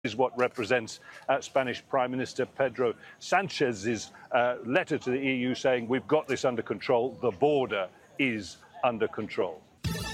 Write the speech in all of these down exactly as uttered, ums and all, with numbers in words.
is what represents uh, Spanish Prime Minister Pedro Sanchez's uh, letter to the E U saying we've got this under control, the border is under control.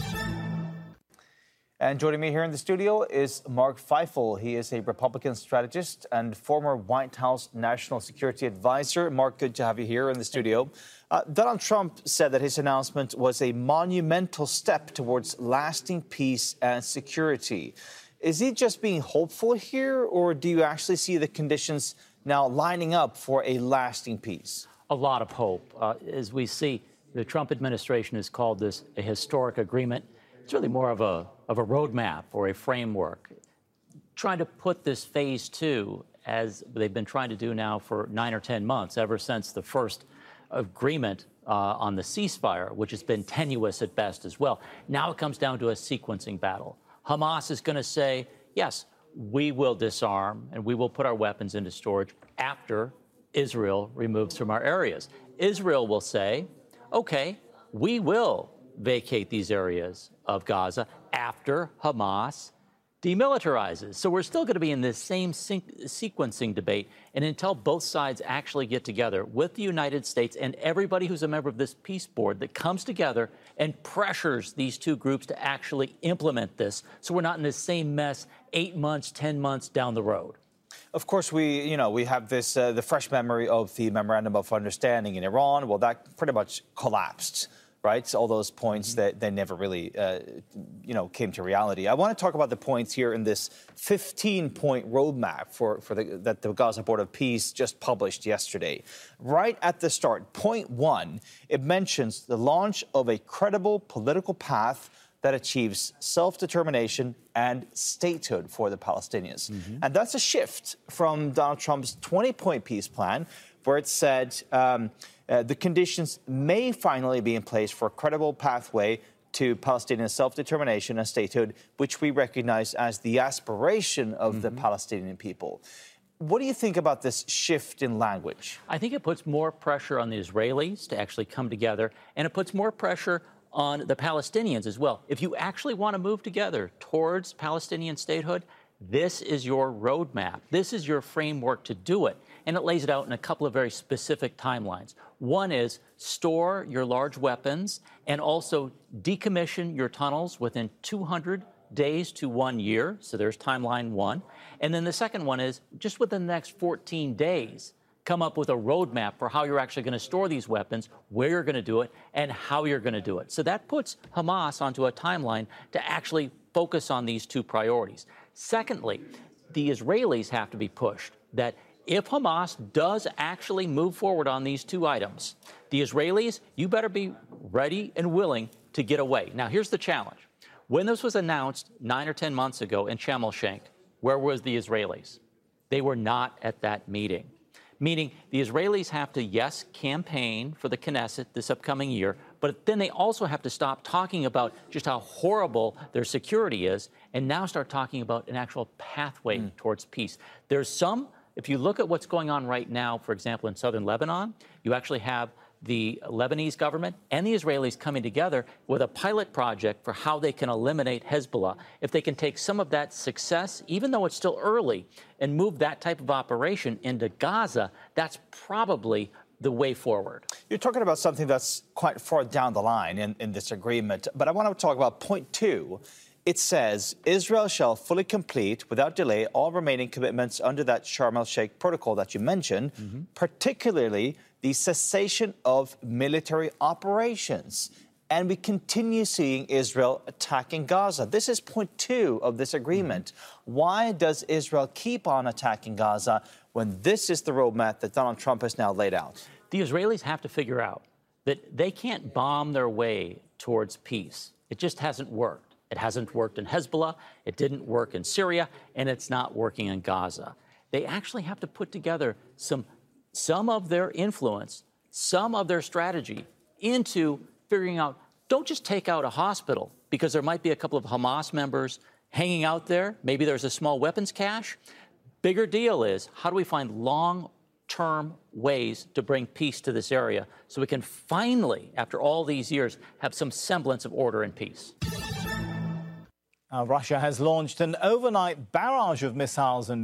And joining me here in the studio is Mark Feifel. He is a Republican strategist and former White House National Security Advisor. Mark, good to have you here in the studio. Uh, Donald Trump said that his announcement was a monumental step towards lasting peace and security. Is he just being hopeful here, or do you actually see the conditions now lining up for a lasting peace? A lot of hope. Uh, as we see, the Trump administration has called this a historic agreement. It's really more of a of a roadmap or a framework, trying to put this phase two, as they've been trying to do now for nine or ten months, ever since the first agreement uh, on the ceasefire, which has been tenuous at best as well. Now it comes down to a sequencing battle. Hamas is going to say, yes, we will disarm and we will put our weapons into storage after Israel removes from our areas. Israel will say, OK, we will vacate these areas of Gaza after Hamas demilitarizes. So we're still going to be in this same sequencing debate. And until both sides actually get together with the United States and everybody who's a member of this peace board that comes together and pressures these two groups to actually implement this, so we're not in the same mess eight months, ten months down the road. Of course, we, you know, we have this, uh, the fresh memory of the Memorandum of Understanding in Iran. Well, that pretty much collapsed. Right? All those points mm-hmm. that they never really, uh, you know, came to reality. I want to talk about the points here in this fifteen-point roadmap for, for the, that the Gaza Board of Peace just published yesterday. Right at the start, point one, it mentions the launch of a credible political path that achieves self-determination and statehood for the Palestinians. Mm-hmm. And that's a shift from Donald Trump's twenty-point peace plan, where it said um, uh, the conditions may finally be in place for a credible pathway to Palestinian self-determination and statehood, which we recognize as the aspiration of mm-hmm. the Palestinian people. What do you think about this shift in language? I think it puts more pressure on the Israelis to actually come together, and it puts more pressure on the Palestinians as well. If you actually want to move together towards Palestinian statehood, this is your roadmap. This is your framework to do it. And it lays it out in a couple of very specific timelines. One is store your large weapons and also decommission your tunnels within two hundred days to one year. So there's timeline one. And then the second one is just within the next fourteen days, come up with a roadmap for how you're actually going to store these weapons, where you're going to do it, and how you're going to do it. So that puts Hamas onto a timeline to actually focus on these two priorities. Secondly, the Israelis have to be pushed that if Hamas does actually move forward on these two items, the Israelis, you better be ready and willing to get away. Now, here's the challenge. When this was announced nine or ten months ago in Sharm el-Sheikh, where was the Israelis? They were not at that meeting. Meaning the Israelis have to, yes, campaign for the Knesset this upcoming year, but then they also have to stop talking about just how horrible their security is and now start talking about an actual pathway mm. towards peace. There's some, if you look at what's going on right now, for example, in southern Lebanon, you actually have the Lebanese government and the Israelis coming together with a pilot project for how they can eliminate Hezbollah. If they can take some of that success, even though it's still early, and move that type of operation into Gaza, that's probably the way forward. You're talking about something that's quite far down the line in, in this agreement, but I want to talk about point two. It says, Israel shall fully complete, without delay, all remaining commitments under that Sharm el-Sheikh protocol that you mentioned, mm-hmm. particularly the cessation of military operations. And we continue seeing Israel attacking Gaza. This is point two of this agreement. Mm-hmm. Why does Israel keep on attacking Gaza when this is the roadmap that Donald Trump has now laid out? The Israelis have to figure out that they can't bomb their way towards peace. It just hasn't worked. It hasn't worked in Hezbollah, it didn't work in Syria, and it's not working in Gaza. They actually have to put together some, some of their influence, some of their strategy into figuring out, don't just take out a hospital because there might be a couple of Hamas members hanging out there. Maybe there's a small weapons cache. Bigger deal is, how do we find long-term ways to bring peace to this area so we can finally, after all these years, have some semblance of order and peace? Uh, Russia has launched an overnight barrage of missiles and